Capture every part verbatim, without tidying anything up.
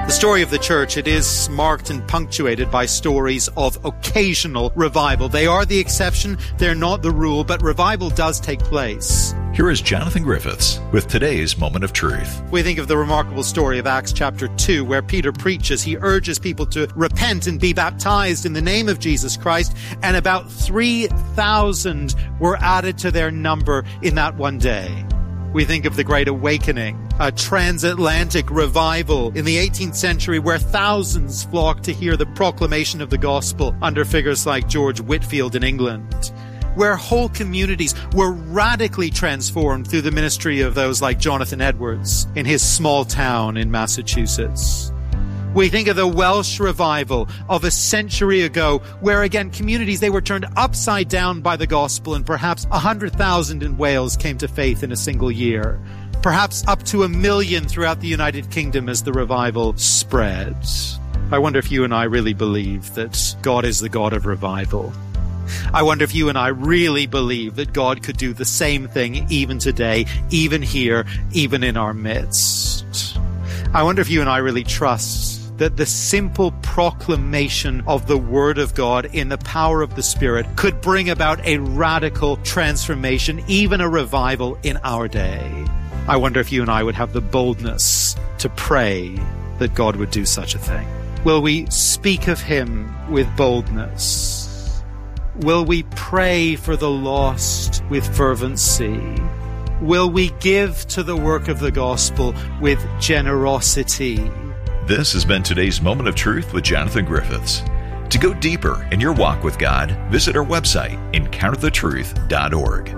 The story of the church, it is marked and punctuated by stories of occasional revival. They are the exception, they're not the rule, but revival does take place. Here is Jonathan Griffiths with today's Moment of Truth. We think of the remarkable story of Acts chapter two, where Peter preaches. He urges people to repent and be baptized in the name of Jesus Christ, and about three thousand were added to their number in that one day. We think of the Great Awakening, a transatlantic revival in the eighteenth century where thousands flocked to hear the proclamation of the gospel under figures like George Whitefield in England, where whole communities were radically transformed through the ministry of those like Jonathan Edwards in his small town in Massachusetts. We think of the Welsh revival of a century ago, where again, communities, they were turned upside down by the gospel, and perhaps one hundred thousand in Wales came to faith in a single year. Perhaps up to a million throughout the United Kingdom as the revival spreads. I wonder if you and I really believe that God is the God of revival. I wonder if you and I really believe that God could do the same thing even today, even here, even in our midst. I wonder if you and I really trust that the simple proclamation of the Word of God in the power of the Spirit could bring about a radical transformation, even a revival in our day. I wonder if you and I would have the boldness to pray that God would do such a thing. Will we speak of Him with boldness? Will we pray for the lost with fervency? Will we give to the work of the gospel with generosity? This has been today's Moment of Truth with Jonathan Griffiths. To go deeper in your walk with God, visit our website, encounter the truth dot org.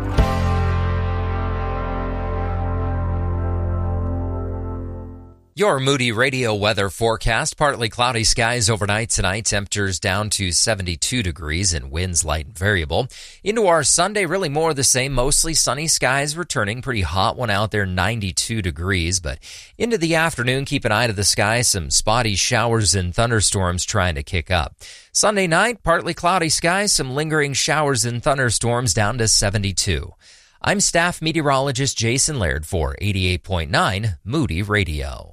Your Moody Radio weather forecast. Partly cloudy skies overnight tonight. Temperatures down to seventy-two degrees and winds light and variable. Into our Sunday, really more of the same. Mostly sunny skies returning. Pretty hot one out there, ninety-two degrees. But into the afternoon, keep an eye to the sky. Some spotty showers and thunderstorms trying to kick up. Sunday night, partly cloudy skies. Some lingering showers and thunderstorms down to seventy-two. I'm staff meteorologist Jason Laird for eighty-eight point nine Moody Radio.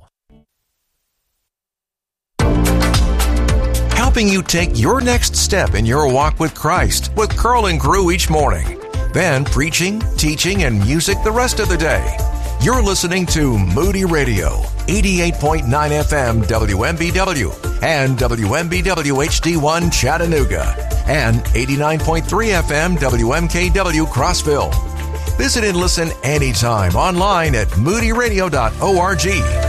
Helping you take your next step in your walk with Christ with Curl and Crew each morning. Then preaching, teaching, and music the rest of the day. You're listening to Moody Radio, eighty-eight point nine F M W M B W and W M B W H D one Chattanooga and eighty-nine point three F M W M K W Crossville. Visit and listen anytime online at moody radio dot org.